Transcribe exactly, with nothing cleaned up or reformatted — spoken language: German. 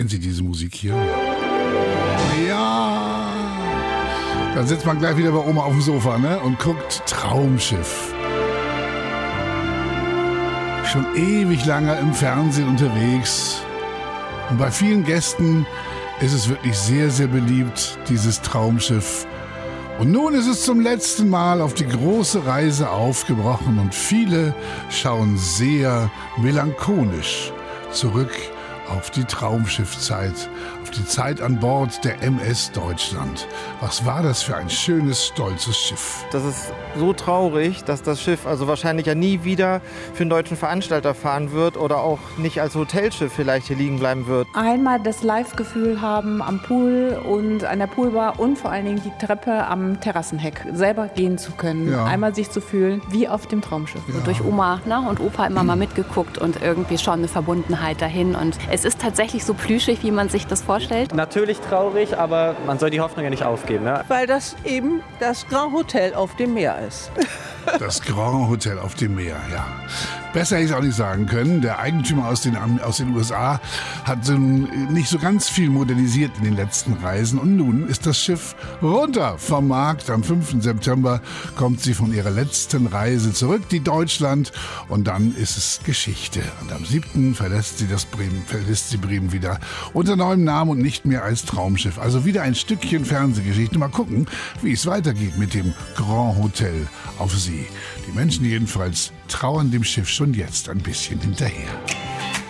Kennen Sie diese Musik hier? Ja. Dann sitzt man gleich wieder bei Oma auf dem Sofa, ne? Und guckt Traumschiff. Schon ewig lange im Fernsehen unterwegs. Und bei vielen Gästen ist es wirklich sehr, sehr beliebt, dieses Traumschiff. Und nun ist es zum letzten Mal auf die große Reise aufgebrochen und viele schauen sehr melancholisch zurück auf die Traumschiffzeit, auf die Zeit an Bord der M S Deutschland. Was war das für ein schönes, stolzes Schiff? Das ist so traurig, dass das Schiff also wahrscheinlich ja nie wieder für einen deutschen Veranstalter fahren wird oder auch nicht als Hotelschiff vielleicht hier liegen bleiben wird. Einmal das Live-Gefühl haben am Pool und an der Poolbar und vor allen Dingen die Treppe am Terrassenheck selber gehen zu können. Ja. Einmal sich zu fühlen wie auf dem Traumschiff. Ja. Durch Oma, ne, und Opa immer mal mitgeguckt und irgendwie schon eine Verbundenheit dahin. Und es ist tatsächlich so plüschig, wie man sich das vorstellt. Natürlich traurig, aber man soll die Hoffnung ja nicht aufgeben. Ne? Weil das eben das Grand Hotel auf dem Meer ist. Das Grand Hotel auf dem Meer, ja. Besser hätte ich es auch nicht sagen können. Der Eigentümer aus den, aus den U S A hat so nicht so ganz viel modernisiert in den letzten Reisen. Und nun ist das Schiff runter vom Markt. Am fünften September kommt sie von ihrer letzten Reise zurück, die Deutschland. Und dann ist es Geschichte. Und am siebten verlässt sie das Bremen, verlässt sie Bremen wieder unter neuem Namen und nicht mehr als Traumschiff. Also wieder ein Stückchen Fernsehgeschichte. Mal gucken, wie es weitergeht mit dem Grand Hotel auf See. Die Menschen jedenfalls trauern dem Schiff schon jetzt ein bisschen hinterher.